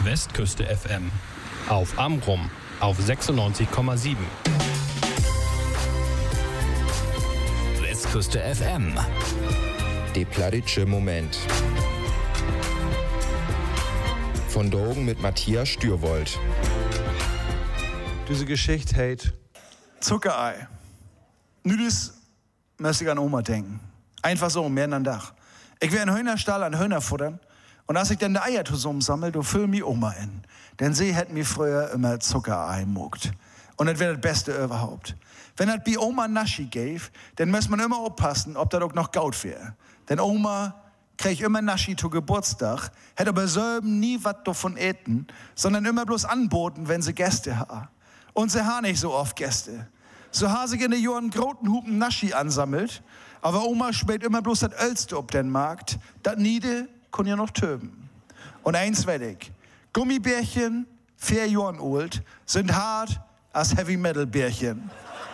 Westküste FM. Auf Amrum auf 96,7. Westküste FM. Der plattitsche Moment. Von Drogen mit Matthias Stürwold. Diese Geschichte heißt Zuckerei. Nun muss ich an Oma denken. Einfach so, mehr an Dach. Ich will einen Hühnerstall an Hühner futtern. Und als ich dann die Eier zusammensammle, du füll mich Oma in. Denn sie hat mir früher immer Zuckerei mogt. Und das wäre das Beste überhaupt. Wenn das bei Oma Naschi gäbe, dann muss man immer aufpassen, ob das auch noch Gaut wäre. Denn Oma krieg immer Naschi zu Geburtstag, hätte aber selber nie was davon eten, sondern immer bloß anboten, wenn sie Gäste ha. Und sie ha nicht so oft Gäste. So ha sich in den Jahren groten Hupen Naschi ansammelt, aber Oma spät immer bloß das Ölste ob den Markt, das Niede kann ja noch töben. Und eins werd ich, Gummibärchen, 4 Jahren alt, sind hart als Heavy-Metal-Bärchen.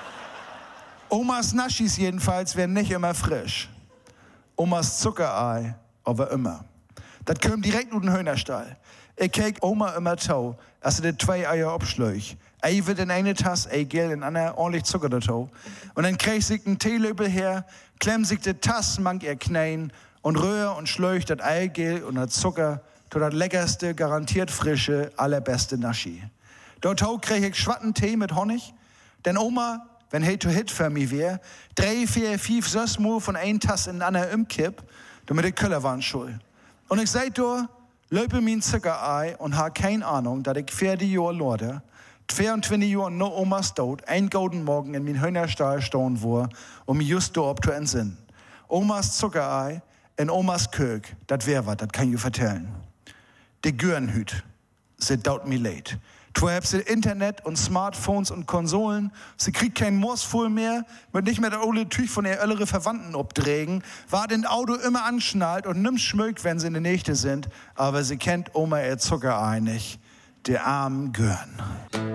Omas Naschis jedenfalls werden nicht immer frisch. Omas Zuckerei aber immer. Das kommt direkt aus dem Hühnerstall. Ich krieg Oma immer tau, als sie die 2 Eier abschlägt. Ei wird in eine Tasse, ei gel in einer ordentlich Zucker dazu. Und dann krieg ich einen Teelöbel her, klemm sich die Tasse mank ihr Knein und rühr und schleucht das Eigelb und das Zucker zu das leckerste, garantiert frische, allerbeste Naschi. Dort krieg ich schwatten Tee mit Honig, denn Oma, wenn he to hit für mich wär, 3, 4, 5, 6 Mal von ein Tasse in einer umkipp, damit die Köller waren schuld. Und ich seit du, löpe min Zuckerei und ha keine Ahnung, dass ich 4 Jahre lorde, 22 Jahre no Omas Tod, ein golden Morgen in min Hühnerstall stehen war, mich just dort zu entsinnen. Omas Zuckerei in Omas Kök, das wär wat, das kann ich vertellen. Die Görenhüt, sie daut mi leid. Zwar habt sie Internet und Smartphones und Konsolen, sie kriegt kein Morsvoll mehr, wird nicht mehr der ole Tüch von ihr ältere Verwandten obdrägen, war den Auto immer anschnallt und nimmt schmögt, wenn sie in der Nächte sind, aber sie kennt Oma ihr Zuckerei nicht, der armen Gören.